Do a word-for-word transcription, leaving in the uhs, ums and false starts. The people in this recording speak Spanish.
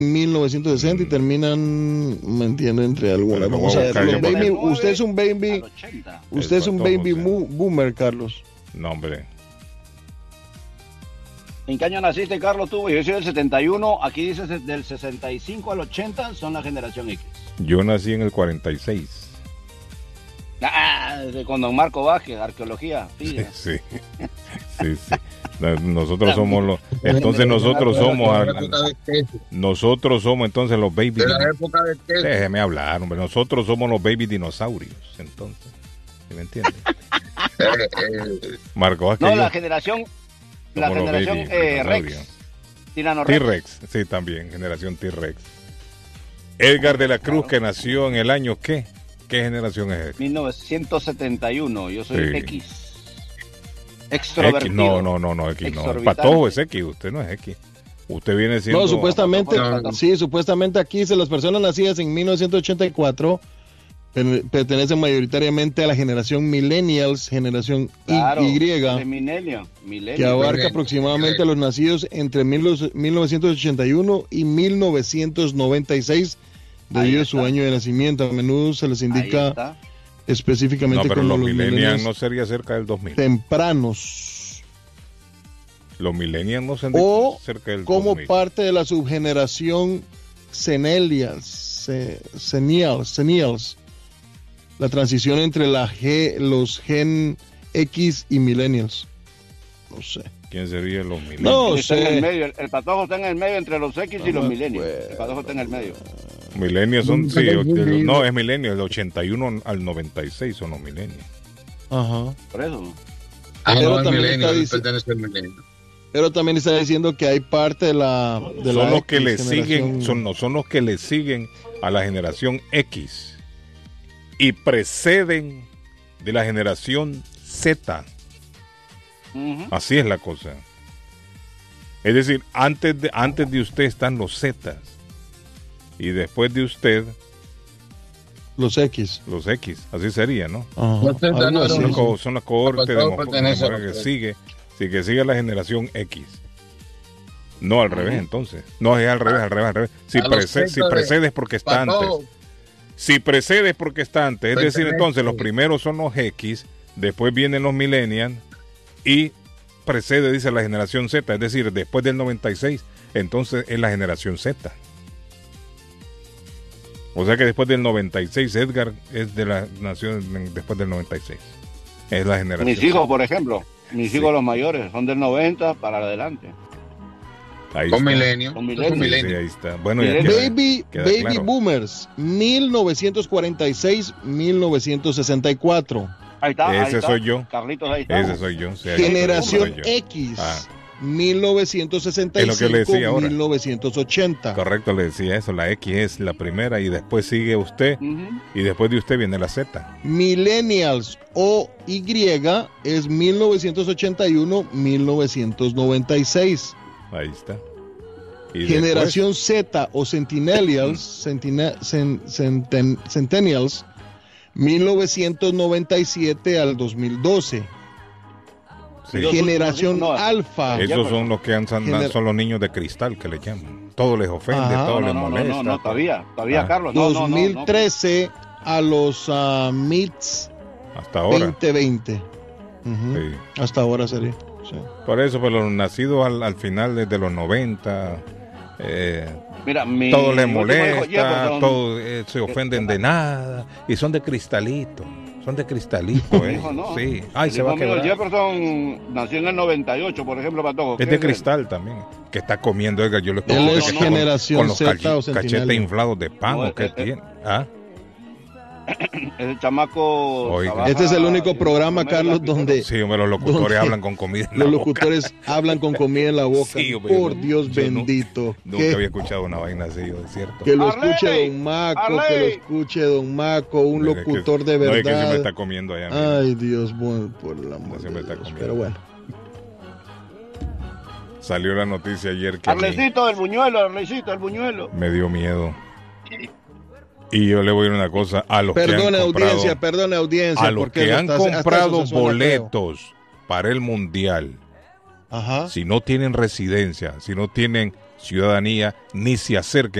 mil novecientos sesenta mm. y terminan, me entiendo, entre algunas. Vamos a ver. Los baby, usted es un baby, usted es un baby mo- boomer, Carlos. No, hombre. ¿En qué año naciste, Carlos, tú? Yo soy del setenta y uno, aquí dice del sesenta y cinco al ochenta son la generación X. Yo nací en el cuarenta y seis. Ah, con don Marco Vázquez, arqueología. Sí, sí, sí, sí. Nosotros somos los, entonces nosotros somos, nosotros somos entonces los baby. De la época de qué. Déjeme hablar, hombre. Nosotros somos los baby dinosaurios, entonces. ¿Sí me entiende? Marco Vázquez. No, la generación, la generación eh, Rex. T-Rex, sí, también, generación T-Rex. Edgar de la Cruz, que nació en el año ¿qué? ¿Qué generación es? mil novecientos setenta y uno, yo soy sí. X. Extrovertido. X, no, no, no, no, X no. El Patojo es X, usted no es X. Usted viene siendo... No, supuestamente, no. sí, supuestamente aquí las personas nacidas en mil novecientos ochenta y cuatro pertenecen mayoritariamente a la generación millennials, generación claro, Y, milenio, milenio, que abarca milenio, aproximadamente milenio. a los nacidos entre mil novecientos ochenta y uno y mil novecientos noventa y seis, debido a su año de nacimiento. A menudo se les indica específicamente no, pero como los, los millennials no sería cerca del dos mil. Tempranos. Los millennials no serían cerca del como dos mil. Parte de la subgeneración Cennials, Cennials, la transición entre la G, los Gen X y Millennials. No sé. ¿Quién sería los millennials? No está sé. En el, medio, el, el Patojo está en el medio entre los X no y los millennials. El Patojo está en el medio. Millennials son, sí, el, no, es milenio, del ochenta y uno al noventa y seis son los millennials. Ajá. Por eso. Ah, pero, no, también milenio, dic- pertenece al milenio. pero también está diciendo que hay parte de la de son la los X que le generación... siguen, son, no, son los que le siguen a la generación X y preceden de la generación Z. Uh-huh. Así es la cosa. Es decir, antes de, antes de usted están los Zetas. Y después de usted... Los X. Los X, así sería, ¿no? Uh-huh. Son, no, son, co- son la cohorte de que sigue, sí, que sigue la generación X. No al uh-huh. revés, entonces. No, es al revés, al revés, al revés. Si, prece- si precedes porque está antes. Si precedes porque está antes. Es decir, entonces, los primeros son los X, después vienen los millennials y precede, dice, la generación Z. Es decir, después del noventa y seis, entonces es la generación Z. O sea que después del noventa y seis, Edgar es de la nación después del noventa y seis. Es la generación. Mis hijos, por ejemplo, mis sí. hijos los mayores, son del noventa para adelante. Ahí con está. milenio. Con milenio. Sí, sí, ahí está. Bueno, ya queda, baby queda baby claro. Boomers, mil novecientos cuarenta y seis a mil novecientos sesenta y cuatro. Ahí está, Ese ahí está. soy yo. Carlitos, ahí está. Ese soy yo. Sí, Generación soy yo. X. Ah. mil novecientos sesenta y cinco a mil novecientos ochenta. Correcto, le decía eso. La X es la primera y después sigue usted. Uh-huh. Y después de usted viene la Z. Millennials o Y es mil novecientos ochenta y uno a mil novecientos noventa y seis. Ahí está. ¿Y Generación después? Z o Centennials, centine, cent, centen, Centennials, mil novecientos noventa y siete al dos mil doce. Sí. Generación no, no, no. Alfa. Esos son los que han, Gener- son los niños de cristal que le llaman. Todo les ofende, Ajá. todo no, les no, molesta. No, no, no, todavía, todavía, ah. Carlos. No, dos mil trece no, no. a los uh, M I T S. Hasta ahora. veinte veinte. Uh-huh. Sí. Hasta ahora sería. Sí. Por eso, pero los nacidos al, al final desde los noventa, eh, Mira, mi, todo les molesta, todo, eh, se ofenden de nada y son de cristalito. Son de cristalito, ¿eh? Hijo, no. Sí. Ay, el se va a quebrar. Jefferson nació en el noventa y ocho, por ejemplo, Patojo. Es de cristal él? También. Que está comiendo, Edgar. Yo le Él es no, no, generación con los Z cachi- o cachetes inflados de pan, no, ¿o qué es, tiene? ¿Ah? El chamaco. Oiga. Este es el único programa, Carlos, donde. Sí, hombre, los locutores hablan con comida en la Los boca. locutores hablan con comida en la boca. Sí, hombre, Por yo, Dios yo bendito. No, nunca había escuchado una vaina así, es cierto. Que lo escuche Arley, Don Maco, Arley. que lo escuche Don Maco, un Mira, locutor que, de verdad. No, es que siempre está comiendo allá. Mira. Ay, Dios, bueno, por el amor de Dios. Está Pero bueno. Salió la noticia ayer que. Arlecito del buñuelo, Arlecito del buñuelo. Me dio miedo. Y yo le voy a decir una cosa a los perdone que han comprado, audiencia, perdone audiencia, a los que han estás, comprado boletos feo. para el mundial. Ajá. Si no tienen residencia, si no tienen ciudadanía, ni se acerquen